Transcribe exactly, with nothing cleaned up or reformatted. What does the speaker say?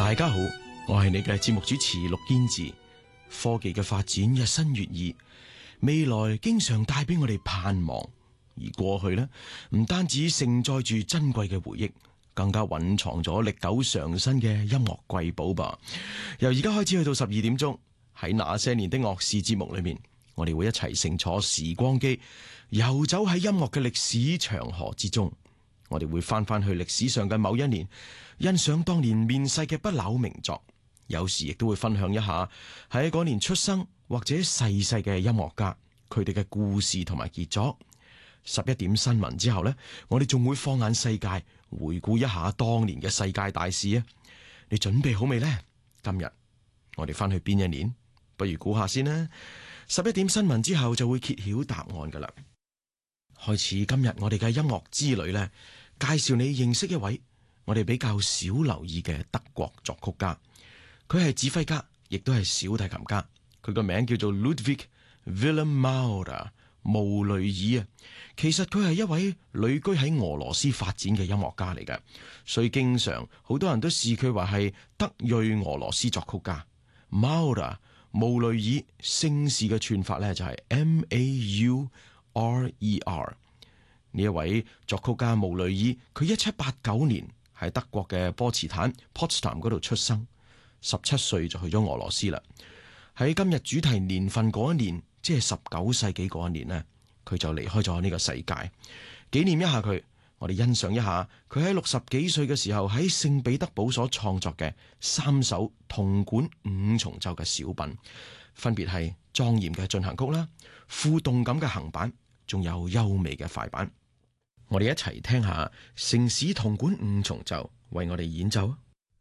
大家好，我係你嘅節目主持陸堅志。科技嘅發展日新月異，未來經常帶俾我哋盼望，而過去呢，唔單止盛載住珍貴嘅回憶，更加蘊藏咗歷久常新嘅音樂瑰寶吧。由而家開始去到十二點鐘，喺那些年的樂事節目裏面，我哋會一齊乘坐時光機，遊走喺音樂嘅歷史長河之中。我哋會翻翻去歷史上嘅某一年，欣賞當年面世嘅不朽名作。有時亦都會分享一下喺嗰年出生或者逝世嘅音樂家，佢哋嘅故事同埋傑作。十一點新聞之後呢，我哋仲會放眼世界，回顧一下當年嘅世界大事啊！你準備好未呢？今日我哋翻去邊一年？不如估下先啦。十一點新聞之後就會揭曉答案噶啦。開始今日我哋嘅音樂之旅呢，介紹你認識一位我哋比較少留意嘅德國作曲家。佢係指揮家，亦都係小提琴家。佢個名叫做 Ludwig Wilhelm Maurer 毛雷爾啊。其實佢係一位旅居喺俄羅斯發展嘅音樂家嚟嘅，所以經常好多人都視佢為係德裔俄羅斯作曲家。Maurer 毛雷爾姓氏嘅串法咧就係 M A U R E R。呢一位作曲家毛雷爾，佢一七八九年喺德國嘅波茨坦 Potsdam 嗰度出生。十七歲就去咗俄羅斯啦。喺今日主題年份嗰一年，即係十九世紀嗰一年呢，佢就離開咗呢個世界。紀念一下佢，我哋欣賞一下佢喺六十幾歲嘅時候喺聖彼得堡所創作嘅三首銅管五重奏嘅小品，分別係莊嚴嘅進行曲啦、富動感嘅行板，仲有優美嘅快板。我哋一齊聽下城市銅管五重奏為我哋演奏。